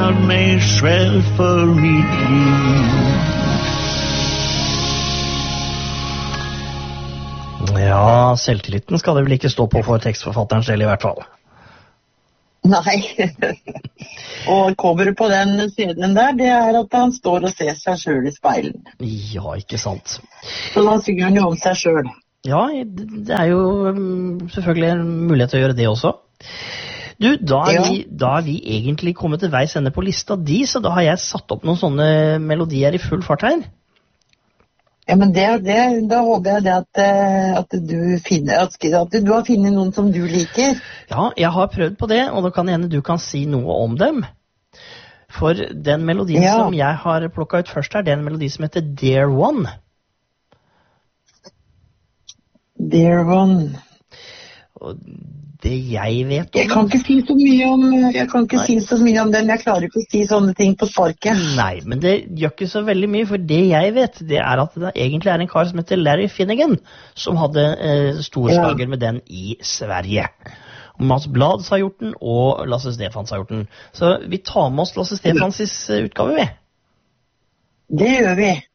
har meg selv for mitt liv. Ja, selvtilliten skal det vel ikke stå på for tekstforfatterens del i hvert fall. Nei. Og coveret på den scenen der, det er at han står og ser seg selv i speilen. Ja, ikke sant. Så da synger han jo om seg selv. Ja, det er jo selvfølgelig en mulighet til å gjøre det også. Du, da er vi egentlig kommet til veis ende på lista di, så da har jeg satt opp noen sånne melodier i full fart her. Ja, men da håper jeg det at du har funnet noen som du liker. Ja, jeg har prøvd på det, og da kan det hende du kan si noe om dem. For den melodien som jeg har plukket ut først her, det er en melodi som heter Dear One. Dear One. Og det jeg vet om... Jeg kan ikke si så mye om den. Jeg klarer ikke å si sånne ting på sparket. Nei, men det gjør ikke så veldig mye, for det jeg vet, det er at det egentlig er en kar som heter Larry Finnegan, som hadde storslager med den i Sverige. Mats Blads har gjort den, og Lasse Stefans har gjort den. Så vi tar med oss Lasse Stefans' utgave, vi. Det gjør vi.